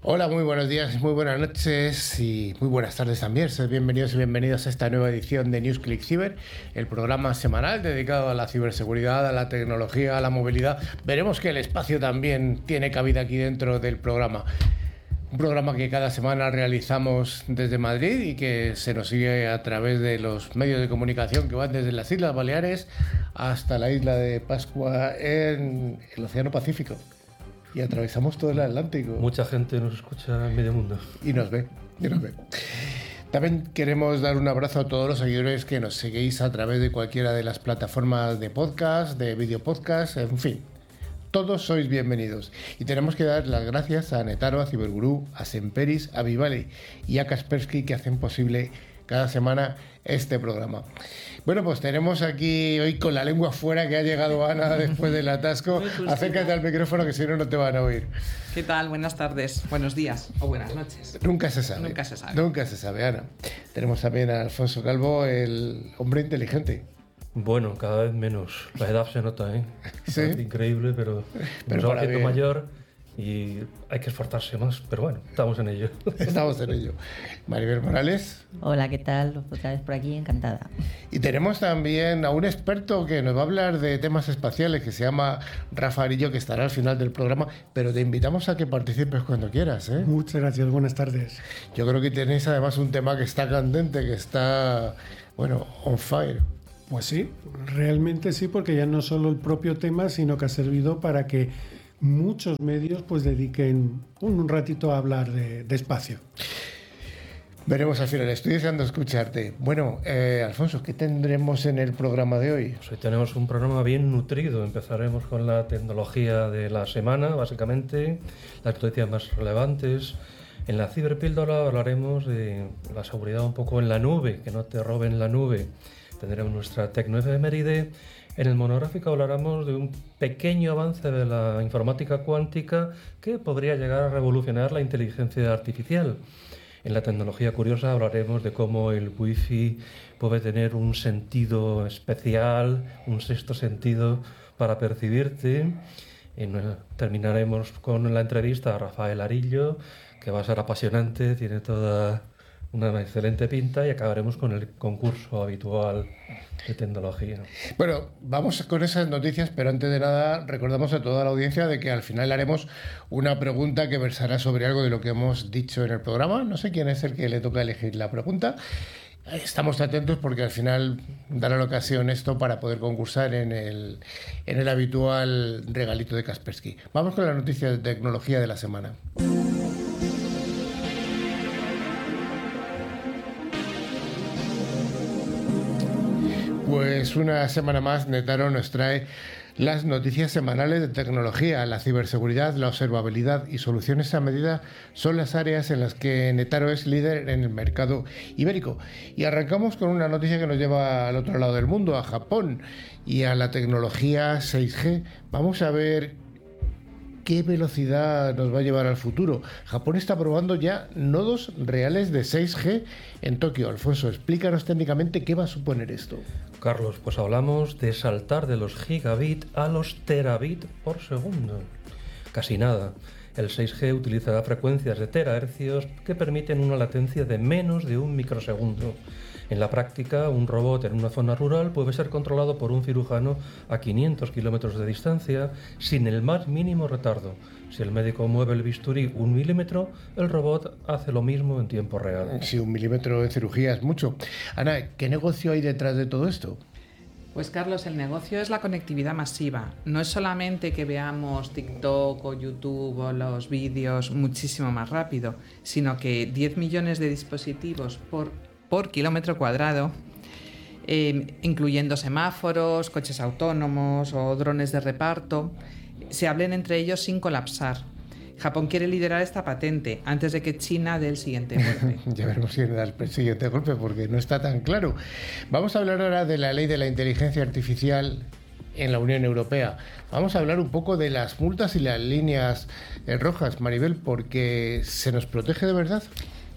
Hola, muy buenos días, muy buenas noches y muy buenas tardes también. Sed bienvenidos y bienvenidas a esta nueva edición de NewsClick Cyber, el programa semanal dedicado a la ciberseguridad, a la tecnología, a la movilidad. Veremos que el espacio también tiene cabida aquí dentro del programa. Un programa que cada semana realizamos desde Madrid y que se nos sigue a través de los medios de comunicación que van desde las Islas Baleares hasta la isla de Pascua en el Océano Pacífico. Y atravesamos todo el Atlántico. Mucha gente nos escucha en medio mundo. Y nos ve. También queremos dar un abrazo a todos los seguidores que nos seguís a través de cualquiera de las plataformas de podcast, de video podcast, en fin. Todos sois bienvenidos. Y tenemos que dar las gracias a Netaro, a Cyberguru, a Semperis, a Vivale y a Kaspersky, que hacen posible cada semana este programa. Bueno, pues tenemos aquí hoy con la lengua fuera que ha llegado Ana después del atasco. Acércate al micrófono que si no, no te van a oír. ¿Qué tal? Buenas tardes, buenos días o buenas noches. Nunca se sabe. Nunca se sabe, Ana. Tenemos también a Alfonso Calvo, el hombre inteligente. Bueno, cada vez menos. La edad se nota, ¿eh? Sí. Es increíble, pero nos va haciendo mayor y hay que esforzarse más. Pero bueno, estamos en ello. Estamos en ello. Maribel Morales. Hola, ¿qué tal? Otra vez por aquí, encantada. Y tenemos también a un experto que nos va a hablar de temas espaciales, que se llama Rafa Arillo, que estará al final del programa, pero te invitamos a que participes cuando quieras, ¿eh? Muchas gracias, buenas tardes. Yo creo que tenéis además un tema que está candente, que está, bueno, on fire. Pues sí, realmente sí, porque ya no solo el propio tema, sino que ha servido para que muchos medios pues dediquen un ratito a hablar de espacio. Veremos al final, estoy deseando escucharte. Bueno, Alfonso, ¿qué tendremos en el programa de hoy? Pues hoy tenemos un programa bien nutrido. Empezaremos con la tecnología de la semana, básicamente, las noticias más relevantes. En la ciberpíldora hablaremos de la seguridad un poco en la nube, que no te roben la nube. Tendremos nuestra tecnoefeméride. En el monográfico hablaremos de un pequeño avance de la informática cuántica que podría llegar a revolucionar la inteligencia artificial. En la tecnología curiosa hablaremos de cómo el wifi puede tener un sentido especial, un sexto sentido para percibirte. Terminaremos con la entrevista a Rafael Arillo, que va a ser apasionante, tiene toda una excelente pinta, y acabaremos con el concurso habitual de tecnología. Bueno, vamos con esas noticias, pero antes de nada recordamos a toda la audiencia de que al final haremos una pregunta que versará sobre algo de lo que hemos dicho en el programa. No sé quién es el que le toca elegir la pregunta. Estamos atentos porque al final dará la ocasión esto para poder concursar en el habitual regalito de Kaspersky. Vamos con la noticia de tecnología de la semana. Pues una semana más Netaro nos trae las noticias semanales de tecnología. La ciberseguridad, la observabilidad y soluciones a medida son las áreas en las que Netaro es líder en el mercado ibérico. Y arrancamos con una noticia que nos lleva al otro lado del mundo, a Japón y a la tecnología 6G. Vamos a ver qué velocidad nos va a llevar al futuro. Japón está probando ya nodos reales de 6G en Tokio. Alfonso, explícanos técnicamente qué va a suponer esto. Carlos, pues hablamos de saltar de los gigabit a los terabit por segundo. Casi nada. El 6G utilizará frecuencias de terahercios que permiten una latencia de menos de un microsegundo. En la práctica, un robot en una zona rural puede ser controlado por un cirujano a 500 kilómetros de distancia sin el más mínimo retardo. Si el médico mueve el bisturí 1 milímetro, el robot hace lo mismo en tiempo real. Sí, 1 milímetro en cirugía es mucho. Ana, ¿qué negocio hay detrás de todo esto? Pues Carlos, el negocio es la conectividad masiva. No es solamente que veamos TikTok o YouTube o los vídeos muchísimo más rápido, sino que 10 millones de dispositivos por kilómetro cuadrado, incluyendo semáforos, coches autónomos o drones de reparto, se hablen entre ellos sin colapsar. Japón quiere liderar esta patente antes de que China dé el siguiente golpe. Ya veremos si da el siguiente golpe, porque no está tan claro. Vamos a hablar ahora de la ley de la inteligencia artificial en la Unión Europea. Vamos a hablar un poco de las multas y las líneas rojas, Maribel, porque ¿se nos protege de verdad?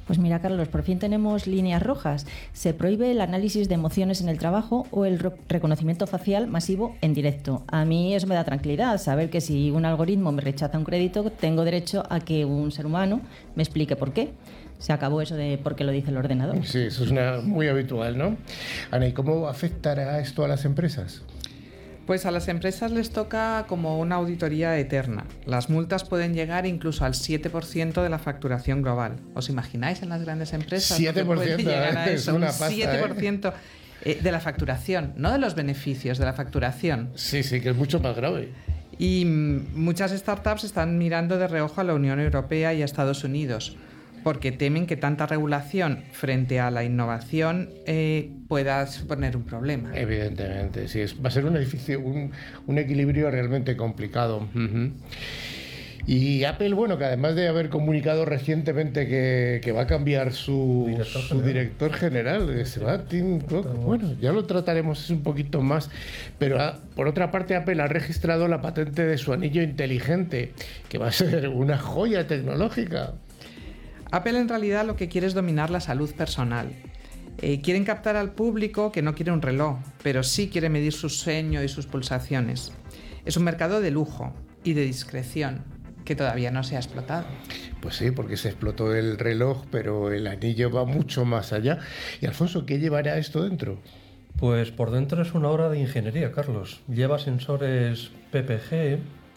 Pues mira, Carlos, por fin tenemos líneas rojas. Se prohíbe el análisis de emociones en el trabajo o el reconocimiento facial masivo en directo. A mí eso me da tranquilidad, saber que si un algoritmo me rechaza un crédito, tengo derecho a que un ser humano me explique por qué. Se acabó eso de por qué lo dice el ordenador. Sí, eso es muy habitual, ¿no? Ana, ¿y cómo afectará esto a las empresas? Pues a las empresas les toca como una auditoría eterna. Las multas pueden llegar incluso al 7% de la facturación global. ¿Os imagináis en las grandes empresas? 7%, puede llegar a es eso, una un pasta, 7% de la facturación, no de los beneficios, de la facturación. Sí, que es mucho más grave. Y muchas startups están mirando de reojo a la Unión Europea y a Estados Unidos, porque temen que tanta regulación frente a la innovación pueda suponer un problema. Evidentemente, sí, va a ser un equilibrio realmente complicado. Uh-huh. Y Apple, bueno, que además de haber comunicado recientemente que va a cambiar su director general, que se va Tim Cook, bueno, ya lo trataremos un poquito más, pero por otra parte Apple ha registrado la patente de su anillo inteligente, que va a ser una joya tecnológica. Apple en realidad lo que quiere es dominar la salud personal. Quieren captar al público que no quiere un reloj, pero sí quiere medir su sueño y sus pulsaciones. Es un mercado de lujo y de discreción que todavía no se ha explotado. Pues sí, porque se explotó el reloj, pero el anillo va mucho más allá. Y Alfonso, ¿qué llevará esto dentro? Pues por dentro es una obra de ingeniería, Carlos. Lleva sensores PPG,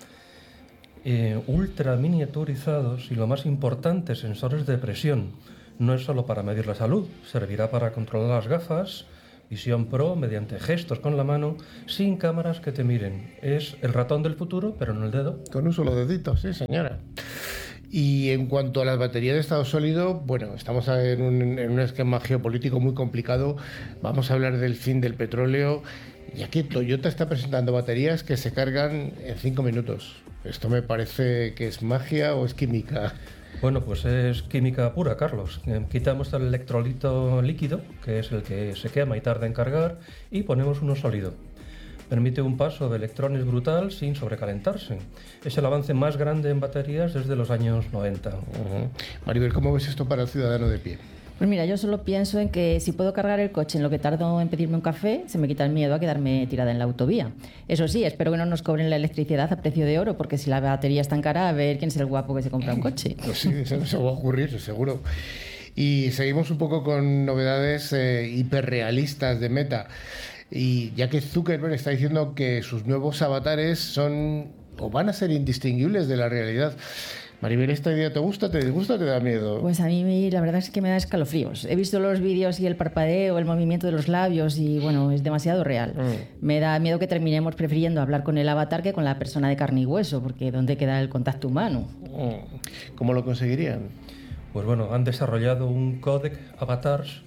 ultra miniaturizados y, lo más importante, sensores de presión. No es solo para medir la salud, servirá para controlar las gafas, visión pro mediante gestos con la mano, sin cámaras que te miren. Es el ratón del futuro, pero no el dedo. Con un solo dedito, sí, señora. Y en cuanto a las baterías de estado sólido, bueno, estamos en un esquema geopolítico muy complicado. Vamos a hablar del fin del petróleo. Y aquí Toyota está presentando baterías que se cargan en 5 minutos. ¿Esto me parece que es magia o es química? Bueno, pues es química pura, Carlos. Quitamos el electrolito líquido, que es el que se quema y tarda en cargar, y ponemos uno sólido. Permite un paso de electrones brutal sin sobrecalentarse. Es el avance más grande en baterías desde los años 90. Uh-huh. Maribel, ¿cómo ves esto para el ciudadano de pie? Pues mira, yo solo pienso en que si puedo cargar el coche en lo que tardo en pedirme un café, se me quita el miedo a quedarme tirada en la autovía. Eso sí, espero que no nos cobren la electricidad a precio de oro, porque si la batería es tan cara, a ver quién es el guapo que se compra un coche. Pues sí, eso no se va a ocurrir, seguro. Y seguimos un poco con novedades hiperrealistas de Meta. Y ya que Zuckerberg está diciendo que sus nuevos avatares son o van a ser indistinguibles de la realidad. Maribel, ¿esta idea te gusta, te disgusta o te da miedo? Pues a mí la verdad es que me da escalofríos. He visto los vídeos y el parpadeo, el movimiento de los labios y bueno, es demasiado real. Me da miedo que terminemos prefiriendo hablar con el avatar que con la persona de carne y hueso, porque ¿dónde queda el contacto humano? ¿Cómo lo conseguirían? Pues bueno, han desarrollado un códec avatars.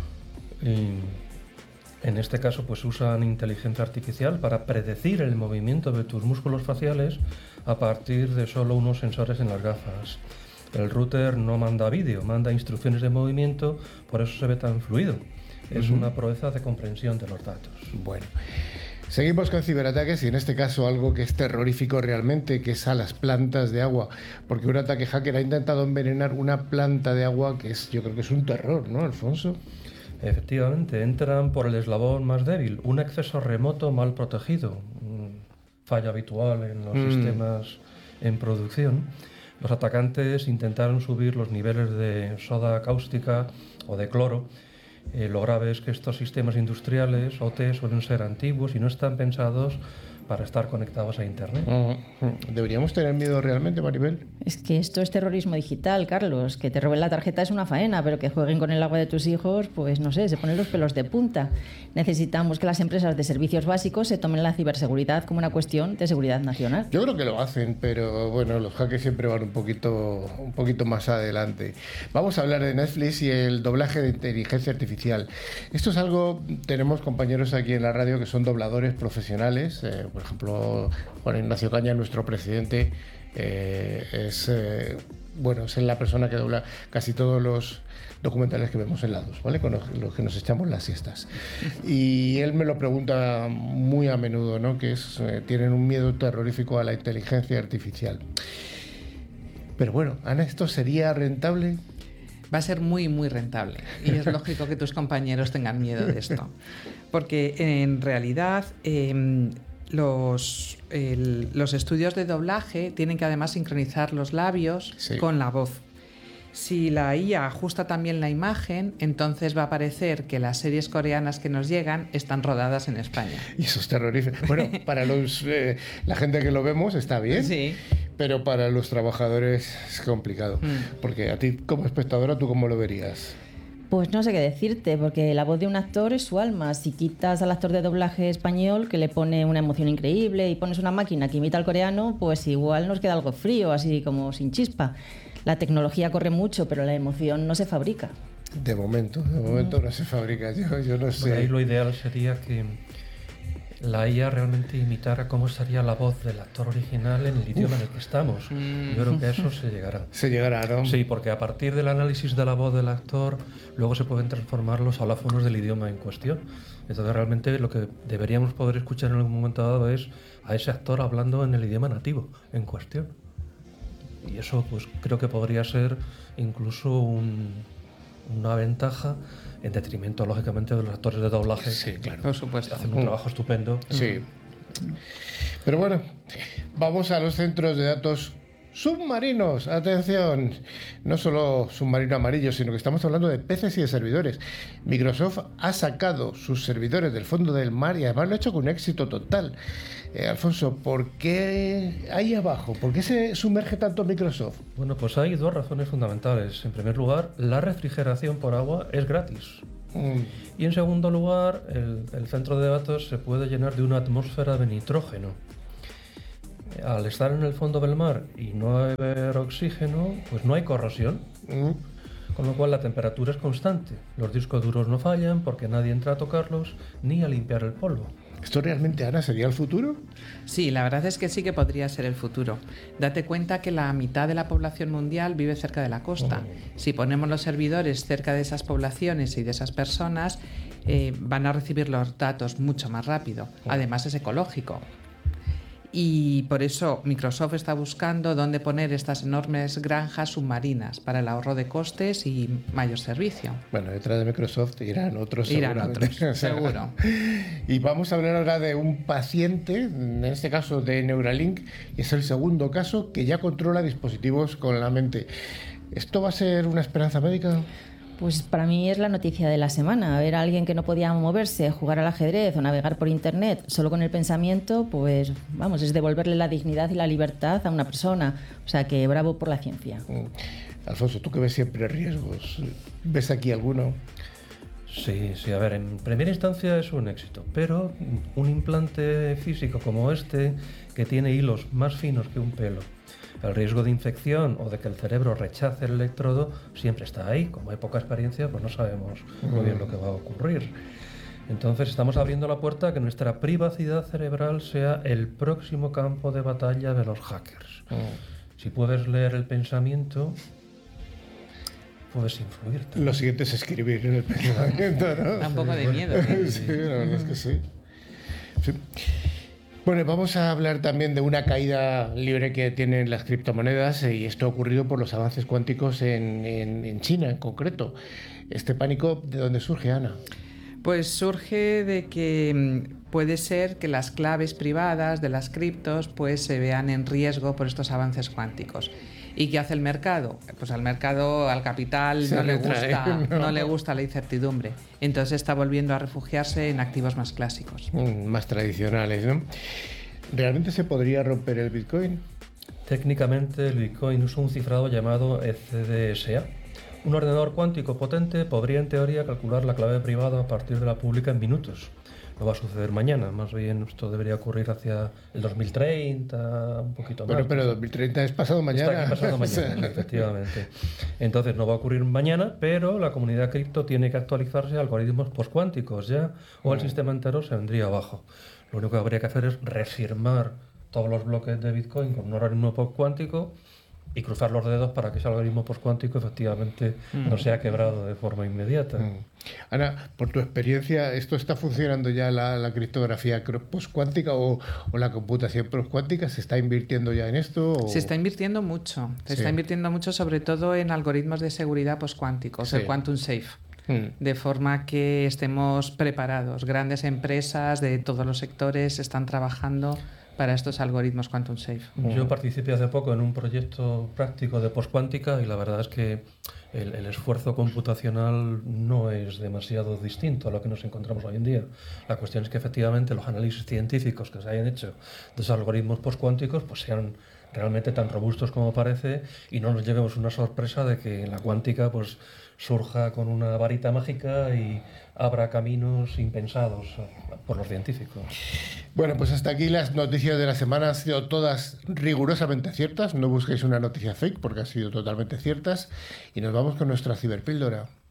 En este caso, pues usan inteligencia artificial para predecir el movimiento de tus músculos faciales a partir de solo unos sensores en las gafas. El router no manda vídeo, manda instrucciones de movimiento, por eso se ve tan fluido. Es una proeza de comprensión de los datos. Bueno, seguimos con ciberataques y en este caso algo que es terrorífico realmente, que es a las plantas de agua, porque un ataque hacker ha intentado envenenar una planta de agua que yo creo que es un terror, ¿no, Alfonso? Efectivamente, entran por el eslabón más débil, un acceso remoto mal protegido, falla habitual en los sistemas en producción. Los atacantes intentaron subir los niveles de soda cáustica o de cloro. Lo grave es que estos sistemas industriales, OT, suelen ser antiguos y no están pensados para estar conectados a Internet. ¿Deberíamos tener miedo realmente, Maribel? Es que esto es terrorismo digital, Carlos. Que te roben la tarjeta es una faena, pero que jueguen con el agua de tus hijos, pues no sé, se ponen los pelos de punta. Necesitamos que las empresas de servicios básicos se tomen la ciberseguridad como una cuestión de seguridad nacional. Yo creo que lo hacen, pero bueno, los hackers siempre van un poquito más adelante. Vamos a hablar de Netflix y el doblaje de inteligencia artificial. Esto es algo, tenemos compañeros aquí en la radio que son dobladores profesionales. Por ejemplo, Juan Ignacio Caña, nuestro presidente, es la persona que dobla casi todos los documentales que vemos en la 2, ¿vale? Con los que nos echamos las siestas. Y él me lo pregunta muy a menudo, ¿no? Que tienen un miedo terrorífico a la inteligencia artificial. Pero bueno, Ana, ¿esto sería rentable? va a ser muy, muy rentable. Y es lógico que tus compañeros tengan miedo de esto. Porque en realidad los estudios de doblaje tienen que además sincronizar los labios con la voz. Si la IA ajusta también la imagen, entonces va a parecer que las series coreanas que nos llegan están rodadas en España. Y eso es terrorífico. Bueno, para la gente que lo vemos está bien, sí, pero para los trabajadores es complicado. Porque a ti como espectadora, ¿tú cómo lo verías? Pues no sé qué decirte, porque la voz de un actor es su alma. Si quitas al actor de doblaje español, que le pone una emoción increíble, y pones una máquina que imita al coreano, pues igual nos queda algo frío, así como sin chispa. La tecnología corre mucho, pero la emoción no se fabrica. De momento no se fabrica. Yo no sé. Bueno, ahí lo ideal sería que la IA realmente imitara cómo estaría la voz del actor original en el idioma en el que estamos. Yo creo que a eso se llegará. Se llegará, ¿no? Sí, porque a partir del análisis de la voz del actor, luego se pueden transformar los alófonos del idioma en cuestión. Entonces realmente lo que deberíamos poder escuchar en algún momento dado es a ese actor hablando en el idioma nativo en cuestión. Y eso pues creo que podría ser incluso una ventaja en detrimento, lógicamente, de los actores de doblaje. Sí, claro. Por supuesto. Hacen un trabajo estupendo. Sí. Pero bueno, vamos a los centros de datos submarinos. Atención, no solo submarino amarillo, sino que estamos hablando de peces y de servidores. Microsoft ha sacado sus servidores del fondo del mar y además lo ha hecho con un éxito total. Alfonso, ¿por qué ahí abajo? ¿Por qué se sumerge tanto Microsoft? Bueno, pues hay dos razones fundamentales. En primer lugar, la refrigeración por agua es gratis. Y en segundo lugar, el centro de datos se puede llenar de una atmósfera de nitrógeno. Al estar en el fondo del mar y no haber oxígeno, pues no hay corrosión. Con lo cual la temperatura es constante. Los discos duros no fallan porque nadie entra a tocarlos ni a limpiar el polvo. ¿Esto realmente, Ana, sería el futuro? Sí, la verdad es que sí que podría ser el futuro. Date cuenta que la mitad de la población mundial vive cerca de la costa. Si ponemos los servidores cerca de esas poblaciones y de esas personas, van a recibir los datos mucho más rápido. Además es ecológico. Y por eso Microsoft está buscando dónde poner estas enormes granjas submarinas para el ahorro de costes y mayor servicio. Bueno, detrás de Microsoft irán otros. Seguro. Y vamos a hablar ahora de un paciente, en este caso de Neuralink, y es el segundo caso que ya controla dispositivos con la mente. ¿Esto va a ser una esperanza médica? Pues para mí es la noticia de la semana. Ver a alguien que no podía moverse, jugar al ajedrez o navegar por internet solo con el pensamiento, pues vamos, es devolverle la dignidad y la libertad a una persona. O sea que bravo por la ciencia. Alfonso, tú que ves siempre riesgos, ¿ves aquí alguno? Sí, a ver, en primera instancia es un éxito, pero un implante físico como este, que tiene hilos más finos que un pelo, el riesgo de infección o de que el cerebro rechace el electrodo siempre está ahí. Como hay poca experiencia, pues no sabemos muy bien lo que va a ocurrir. Entonces estamos abriendo la puerta a que nuestra privacidad cerebral sea el próximo campo de batalla de los hackers. Si puedes leer el pensamiento, puedes influir también. Lo siguiente es escribir en el pensamiento, ¿no? Da un poco de miedo. Sí, la verdad es que sí. Bueno, vamos a hablar también de una caída libre que tienen las criptomonedas, y esto ha ocurrido por los avances cuánticos en China en concreto. ¿Este pánico de dónde surge, Ana? Pues surge de que puede ser que las claves privadas de las criptos pues se vean en riesgo por estos avances cuánticos. ¿Y qué hace el mercado? Pues al mercado, al capital, no le gusta la incertidumbre. Entonces está volviendo a refugiarse en activos más clásicos. Más tradicionales, ¿no? ¿Realmente se podría romper el Bitcoin? Técnicamente el Bitcoin usa un cifrado llamado ECDSA. Un ordenador cuántico potente podría en teoría calcular la clave privada a partir de la pública en minutos. No va a suceder mañana, más bien esto debería ocurrir hacia el 2030, un poquito más. Bueno, pero 2030 es pasado mañana. Está pasado mañana, efectivamente. Entonces no va a ocurrir mañana, pero la comunidad cripto tiene que actualizarse a algoritmos postcuánticos ya, o el sistema entero se vendría abajo. Lo único que habría que hacer es refirmar todos los bloques de Bitcoin con un algoritmo postcuántico y cruzar los dedos para que ese algoritmo postcuántico efectivamente no sea quebrado de forma inmediata. Ana, por tu experiencia, ¿esto está funcionando ya la criptografía postcuántica o la computación postcuántica? ¿Se está invirtiendo ya en esto? Se está invirtiendo mucho. Se está invirtiendo mucho sobre todo en algoritmos de seguridad postcuánticos, el Quantum Safe. De forma que estemos preparados. Grandes empresas de todos los sectores están trabajando para estos algoritmos Quantum Safe. Yo participé hace poco en un proyecto práctico de postcuántica y la verdad es que el esfuerzo computacional no es demasiado distinto a lo que nos encontramos hoy en día. La cuestión es que efectivamente los análisis científicos que se hayan hecho de esos algoritmos postcuánticos pues sean realmente tan robustos como parece y no nos llevemos una sorpresa de que la cuántica pues surja con una varita mágica y abra caminos impensados por los científicos. Bueno, pues hasta aquí las noticias de la semana. Han sido todas rigurosamente ciertas. No busquéis una noticia fake porque han sido totalmente ciertas. Y nos vamos con nuestra ciberpíldora.